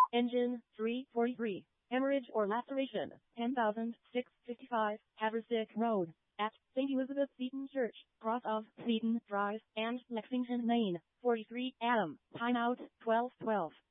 Engine 343. Hemorrhage or laceration 10,655 Haverstick Road at St. Elizabeth Seton Church, cross of Seton Drive and Lexington, Maine. 43 Adam. Timeout 12:12.